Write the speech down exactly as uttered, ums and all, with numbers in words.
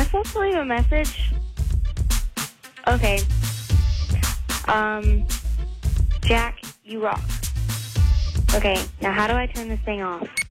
supposed to leave a message? Okay. Um, Jack, you rock. Okay, now how do I turn this thing off?